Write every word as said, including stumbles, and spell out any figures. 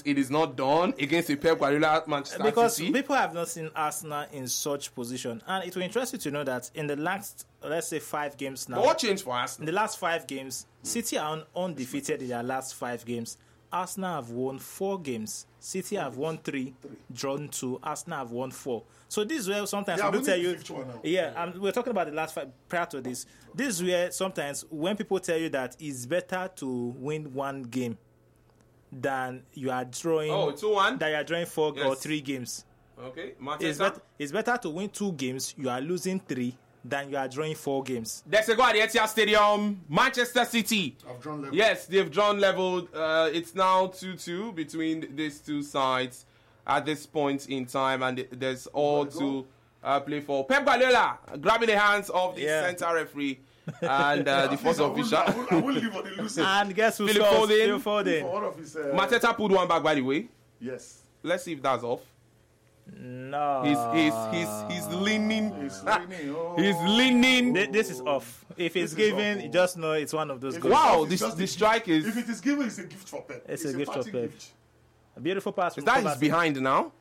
points. It is not done against a Pep Guardiola Manchester because City. People have not seen Arsenal in such position, and it will interest you to know that in the last, let's say, five games now. But what changed for In Arsenal? the last five games, City are un- undefeated in their last five games. Arsenal have won four games. City have won three, Three. drawn two. Arsenal have won four. So this is where sometimes Yeah, we we do tell need you. fifth one now. Yeah, and we're talking about the last five prior to this. This is where sometimes when people tell you that it's better to win one game than you are drawing. Oh, two one? That you are drawing four Yes. or three games. Okay, It's, Mateta. bet- it's better to win two games. You are losing three than you are drawing four games. There's a go at the Etihad Stadium. Manchester City. I've drawn level. Yes, they've drawn level. Uh, it's now two two between these two sides at this point in time, and there's all Gotta to uh, play for. Pep Guardiola grabbing the hands of the Yeah. center referee and uh, the first I will, official. I will, I will leave on the loose end. And guess who Philip scores? Foden. Phil For Foden. one of his, uh, Mateta pulled one back, by the way. Yes. Let's see if that's off. No. He's he's he's he's leaning. He's Ah, leaning. Oh. He's leaning. Th- This is off. If it's is given, off. you just know it's one of those If goals. it's Wow, off, it's this just the a strike gift. is If it is given, it's a gift for Pep. It's a gift for party Pep. gift. A beautiful pass from that is Kovacic. behind now.